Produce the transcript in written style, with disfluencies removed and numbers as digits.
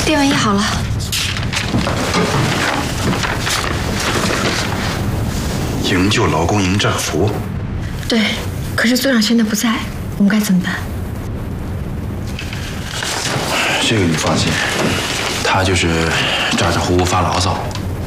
电蚊液好了。 营救劳工营战俘。 对，可是组长现在不在，我们该怎么办？ 这个你放心，他就是咋咋呼呼发牢骚，